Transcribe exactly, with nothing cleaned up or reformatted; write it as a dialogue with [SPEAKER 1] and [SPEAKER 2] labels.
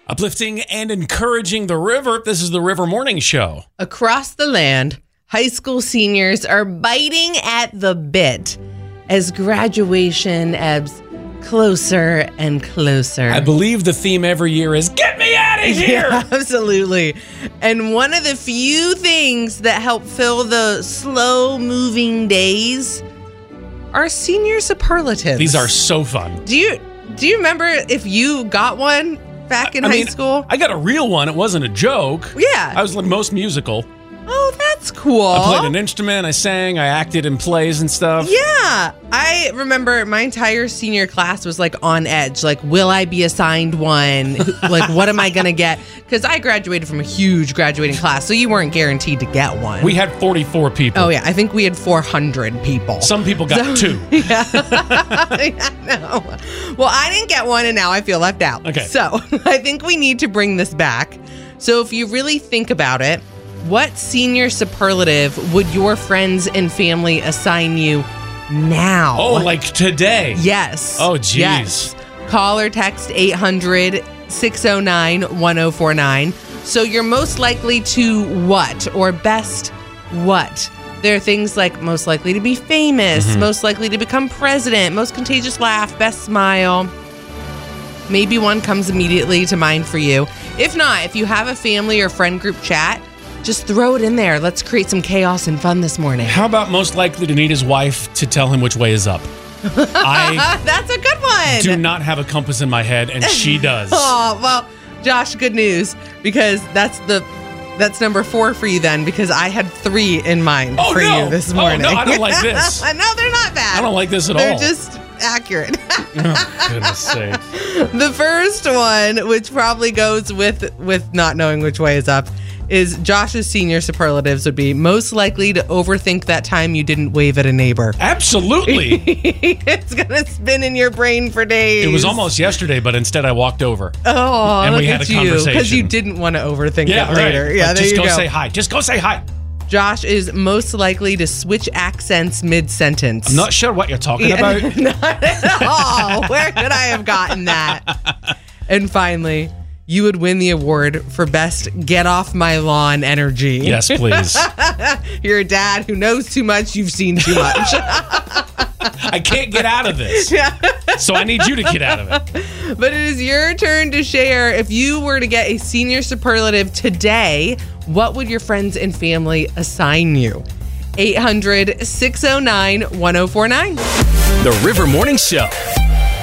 [SPEAKER 1] Uplifting and encouraging the river. This is the River Morning Show.
[SPEAKER 2] Across the land, high school seniors are biting at the bit as graduation ebbs closer and closer.
[SPEAKER 1] I believe the theme every year is, get me out of here!
[SPEAKER 2] Yeah, absolutely. And one of the few things that help fill the slow-moving days are senior superlatives.
[SPEAKER 1] These are so fun.
[SPEAKER 2] Do you do you remember if you got one back in
[SPEAKER 1] I
[SPEAKER 2] high
[SPEAKER 1] mean,
[SPEAKER 2] school?
[SPEAKER 1] I got a real one. It wasn't a joke.
[SPEAKER 2] Yeah.
[SPEAKER 1] I was the most musical.
[SPEAKER 2] Oh, that's cool.
[SPEAKER 1] I played an instrument, I sang, I acted in plays and stuff.
[SPEAKER 2] Yeah. I remember my entire senior class was like on edge. Like, will I be assigned one? Like, what am I going to get? Because I graduated from a huge graduating class, so you weren't guaranteed to get one.
[SPEAKER 1] We had forty-four people.
[SPEAKER 2] Oh, yeah. I think we had four hundred people.
[SPEAKER 1] Some people got
[SPEAKER 2] So-
[SPEAKER 1] two.
[SPEAKER 2] Yeah. Yeah, no. Well, I didn't get one, and now I feel left out.
[SPEAKER 1] Okay.
[SPEAKER 2] So I think we need to bring this back. So if you really think about it, what senior superlative would your friends and family assign you now?
[SPEAKER 1] Oh, like today?
[SPEAKER 2] Yes.
[SPEAKER 1] Oh, geez.
[SPEAKER 2] Yes. Call or text eight hundred, six oh nine, one oh four nine. So you're most likely to what? Or best what? There are things like most likely to be famous,
[SPEAKER 1] Mm-hmm.
[SPEAKER 2] most likely to become president, most contagious laugh, best smile. Maybe one comes immediately to mind for you. If not, if you have a family or friend group chat, just throw it in there. Let's create some chaos and fun this morning.
[SPEAKER 1] How about most likely to need his wife to tell him which way is up? I
[SPEAKER 2] That's a good one.
[SPEAKER 1] do not have a compass in my head, and she does.
[SPEAKER 2] Oh, well, Josh, good news, because that's the that's number four for you then, because I had three in mind
[SPEAKER 1] Oh,
[SPEAKER 2] for
[SPEAKER 1] no.
[SPEAKER 2] you this
[SPEAKER 1] Oh,
[SPEAKER 2] morning.
[SPEAKER 1] no, I don't like this.
[SPEAKER 2] No, they're not bad.
[SPEAKER 1] I don't like this at
[SPEAKER 2] They're
[SPEAKER 1] all.
[SPEAKER 2] just accurate.
[SPEAKER 1] Oh, goodness sake.
[SPEAKER 2] The first one, which probably goes with with not knowing which way is up, is Josh's senior superlatives would be most likely to overthink that time you didn't wave at a neighbor.
[SPEAKER 1] Absolutely.
[SPEAKER 2] It's going to spin in your brain for days.
[SPEAKER 1] It was almost yesterday, but instead I walked over.
[SPEAKER 2] Oh,
[SPEAKER 1] And
[SPEAKER 2] look
[SPEAKER 1] we had
[SPEAKER 2] at
[SPEAKER 1] a
[SPEAKER 2] you. Because
[SPEAKER 1] conversation.
[SPEAKER 2] you didn't want to overthink
[SPEAKER 1] Yeah,
[SPEAKER 2] it later.
[SPEAKER 1] right.
[SPEAKER 2] Yeah,
[SPEAKER 1] Like,
[SPEAKER 2] there
[SPEAKER 1] just
[SPEAKER 2] you
[SPEAKER 1] go,
[SPEAKER 2] go.
[SPEAKER 1] say hi. Just go say hi.
[SPEAKER 2] Josh is most likely to switch accents mid-sentence.
[SPEAKER 1] I'm not sure what you're talking about.
[SPEAKER 2] Not at all. Where could I have gotten that? And finally, you would win the award for best get off my lawn energy.
[SPEAKER 1] Yes, please.
[SPEAKER 2] You're a dad who knows too much, you've seen too much.
[SPEAKER 1] I can't get out of this.
[SPEAKER 2] Yeah.
[SPEAKER 1] So I need you to get out of it.
[SPEAKER 2] But it is your turn to share. If you were to get a senior superlative today, what would your friends and family assign you? eight hundred, six oh nine, one oh four nine.
[SPEAKER 3] The River Morning Show.